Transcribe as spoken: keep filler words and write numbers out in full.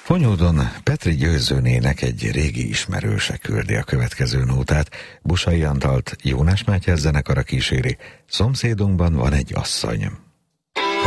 Fonyódon Petri Győzőnének egy régi ismerőse küldi a következő nótát. Busai Antalt Jónás Mátyás zenekara kíséri. Szomszédunkban van egy asszony.